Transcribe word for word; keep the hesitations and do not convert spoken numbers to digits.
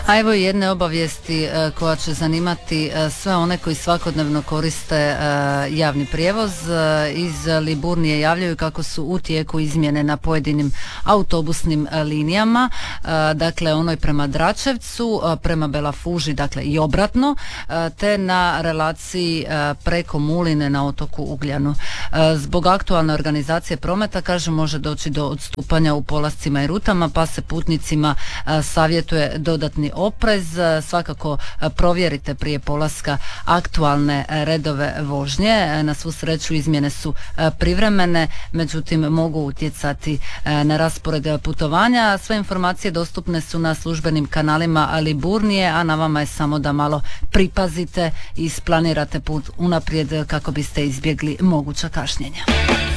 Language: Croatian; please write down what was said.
A evo i jedne obavijesti e, koja će zanimati e, sve one koji svakodnevno koriste e, javni prijevoz. E, iz Liburnije javljaju kako su u tijeku izmjene na pojedinim autobusnim e, linijama, e, dakle onoj prema Dračevcu, e, prema Belafuži, dakle i obratno, e, te na relaciji e, preko Muline na otoku Ugljanu. E, zbog aktualne organizacije prometa, kaže, može doći do odstupanja u polascima i rutama, pa se putnicima e, savjetuje dodatni oprez. Svakako provjerite prije polaska aktualne redove vožnje. Na svu sreću izmjene su privremene, međutim mogu utjecati na raspored putovanja. Sve informacije dostupne su na službenim kanalima Liburnije, a na vama je samo da malo pripazite i isplanirate put unaprijed kako biste izbjegli moguća kašnjenja.